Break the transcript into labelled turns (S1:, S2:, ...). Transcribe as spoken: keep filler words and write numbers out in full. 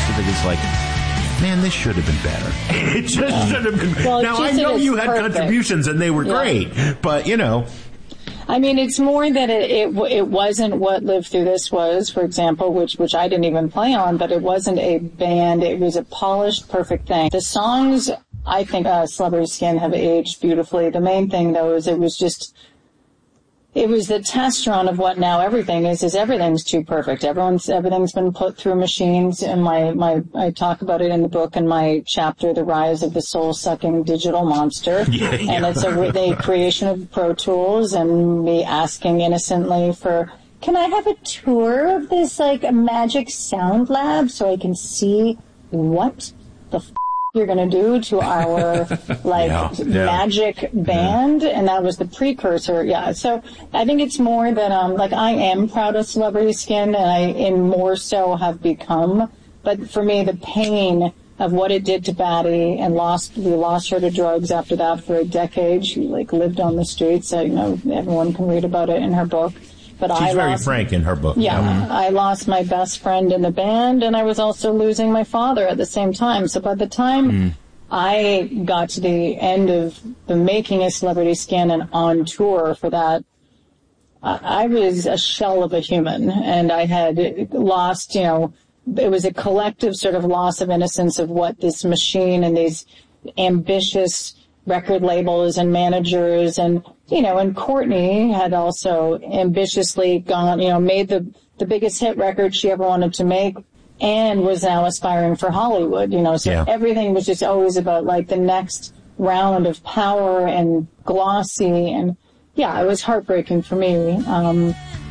S1: of it is like, man, this should have been better. It just yeah. should have been.
S2: Well,
S1: now, I know you had perfect. contributions and they were yeah. great, but, you know.
S2: I mean, it's more that it, it it wasn't what Live Through This was, for example, which which I didn't even play on, but it wasn't a band. It was a polished, perfect thing. The songs, I think, uh, Celebrity Skin have aged beautifully. The main thing, though, is it was just, it was the test run of what now everything is, is everything's too perfect. Everyone's, everything's been put through machines, and my, my, I talk about it in the book in my chapter, The Rise of the Soul-Sucking Digital Monster.
S1: Yeah, yeah.
S2: And it's a, the creation of Pro Tools and me asking innocently for, can I have a tour of this, like, magic sound lab so I can see what the f- you're going to do to our, like,
S1: yeah, yeah.
S2: magic band, yeah. and that was the precursor, yeah. So I think it's more that, um, like, I am proud of Celebrity Skin, and I, and more so have become, but for me, the pain of what it did to Batty, and lost, we lost her to drugs after that for a decade. She, like, lived on the streets, so, you know, everyone can read about it in her book. But
S1: She's
S2: I
S1: very
S2: lost,
S1: frank in her book.
S2: Yeah,
S1: yeah,
S2: I lost my best friend in the band, and I was also losing my father at the same time. So by the time mm. I got to the end of the making of Celebrity Skin and on tour for that, I, I was a shell of a human, and I had lost, you know, it was a collective sort of loss of innocence of what this machine and these ambitious record labels and managers and, you know, and Courtney had also ambitiously gone, you know, made the, the biggest hit record she ever wanted to make and was now aspiring for Hollywood, you know, so yeah. everything was just always about like the next round of power and glossy, and yeah, it was heartbreaking for me. Um,